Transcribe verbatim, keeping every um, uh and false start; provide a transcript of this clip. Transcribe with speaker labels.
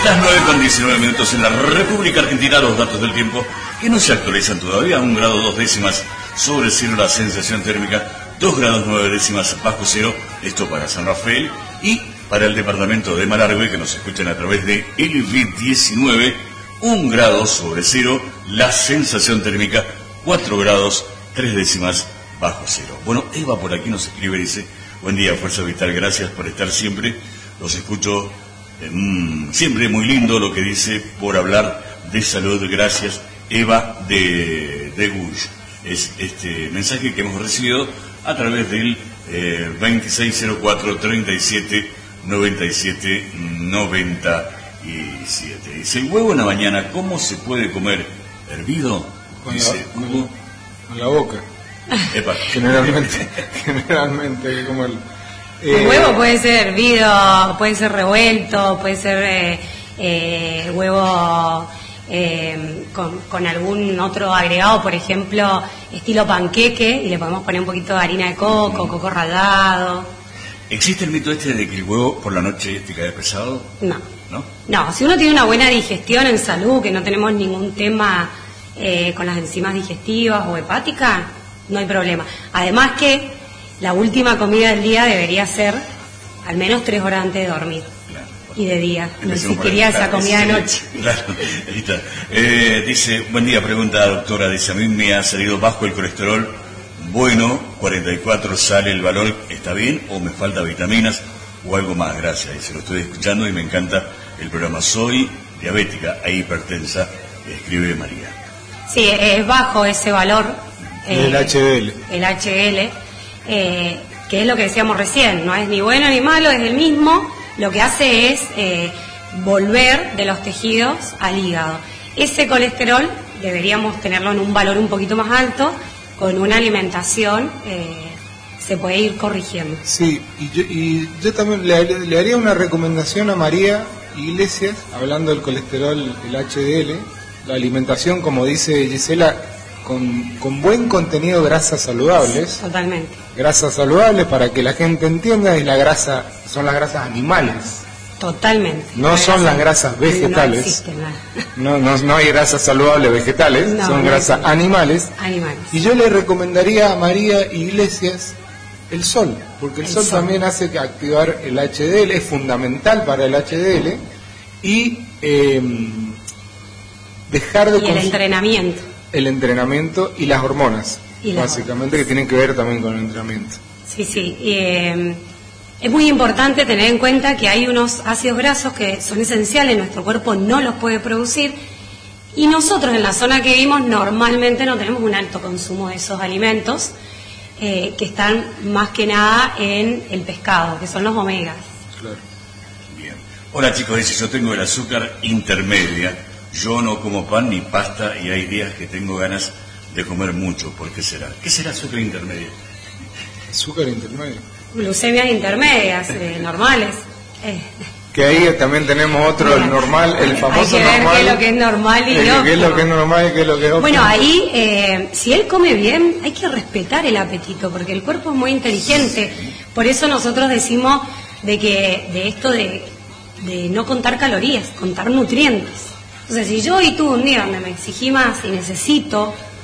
Speaker 1: Las nueve con diecinueve minutos en la República Argentina, los datos del tiempo que no se actualizan todavía. Un grado dos décimas sobre cero la sensación térmica, dos grados nueve décimas bajo cero, esto para San Rafael. Y para el departamento de Malargüe, que nos escuchan a través de el V diecinueve, un grado sobre cero, la sensación térmica, cuatro grados tres décimas bajo cero. Bueno, Eva por aquí nos escribe, dice: buen día, Fuerza Vital, gracias por estar siempre, los escucho. Mm, siempre muy lindo lo que dice por hablar de salud, gracias, Eva de, de Gush. Es este mensaje que hemos recibido a través del eh, veintiséis cero cuatro treinta y siete noventa y siete noventa y siete. Dice: el huevo en la mañana, ¿cómo se puede comer? ¿Hervido?
Speaker 2: Con,
Speaker 1: Dice,
Speaker 2: la, con, con la boca.
Speaker 1: Epa.
Speaker 2: Generalmente, generalmente hay que comerlo.
Speaker 3: El eh, huevo puede ser hervido, puede ser revuelto, puede ser eh, eh, huevo eh, con, con algún otro agregado, por ejemplo, estilo panqueque, y le podemos poner un poquito de harina de coco, mm. coco rallado.
Speaker 1: ¿Existe el mito este de que el huevo por la noche te cae pesado?
Speaker 3: No.
Speaker 1: ¿No?
Speaker 3: No, si uno tiene una buena digestión en salud, que no tenemos ningún tema eh, con las enzimas digestivas o hepáticas, no hay problema. Además que la última comida del día debería ser al menos tres horas antes de dormir. Claro, bueno, y de día. No existiría esa comida de noche.
Speaker 1: Claro, ahí está. Eh, dice, buen día, pregunta doctora, dice, a mí me ha salido bajo el colesterol, bueno, cuarenta y cuatro sale el valor, ¿está bien o me falta vitaminas o algo más? Gracias, dice, lo estoy escuchando y me encanta el programa. Soy diabética e hipertensa, escribe María.
Speaker 3: Sí, es bajo ese valor.
Speaker 2: Eh, el H D L.
Speaker 3: El H D L. Eh, que es lo que decíamos recién, no es ni bueno ni malo, es el mismo, lo que hace es eh, volver de los tejidos al hígado. Ese colesterol deberíamos tenerlo en un valor un poquito más alto, con una alimentación eh, se puede ir corrigiendo.
Speaker 2: Sí, y yo, y yo también le, le haría una recomendación a María Iglesias, hablando del colesterol, el H D L, la alimentación, como dice Gisela, Con, con buen contenido de grasas saludables.
Speaker 3: Totalmente.
Speaker 2: Grasas saludables, para que la gente entienda, es la grasa, son las grasas animales.
Speaker 3: Totalmente.
Speaker 2: No
Speaker 3: la
Speaker 2: son
Speaker 3: grasa,
Speaker 2: las grasas vegetales.
Speaker 3: No,
Speaker 2: no, no, no hay grasas saludables vegetales, no, son no grasas existe. animales.
Speaker 3: Animales.
Speaker 2: Y yo le recomendaría a María Iglesias el sol, porque el, el sol, sol también hace que activar el H D L, es fundamental para el H D L, y eh, dejar de...
Speaker 3: Y el entrenamiento.
Speaker 2: El entrenamiento y las hormonas,
Speaker 3: y las
Speaker 2: básicamente,
Speaker 3: hormonas.
Speaker 2: Que tienen que ver también con el entrenamiento.
Speaker 3: Sí, sí. Eh, es muy importante tener en cuenta que hay unos ácidos grasos que son esenciales, nuestro cuerpo no los puede producir, y nosotros en la zona que vivimos normalmente no tenemos un alto consumo de esos alimentos, eh, que están más que nada en el pescado, que son los omegas.
Speaker 2: Claro.
Speaker 1: Bien. Hola chicos, dice, yo tengo el azúcar intermedia. Yo no como pan ni pasta y hay días que tengo ganas de comer mucho. ¿Por qué será? ¿Qué será azúcar intermedio?
Speaker 2: Azúcar intermedio.
Speaker 3: Glucemias intermedias, eh, normales. Eh.
Speaker 2: Que ahí también tenemos otro, el normal, el famoso
Speaker 3: hay que ver
Speaker 2: normal.
Speaker 3: Qué es lo que es normal y no.
Speaker 2: ¿Qué es lo que es normal y qué es lo que es óptimo?
Speaker 3: Bueno, ahí, eh, si él come bien, hay que respetar el apetito, porque el cuerpo es muy inteligente. Por eso nosotros decimos de que de esto de, de no contar calorías, contar nutrientes. Entonces, si yo hoy tuve un día donde me exigí más y necesito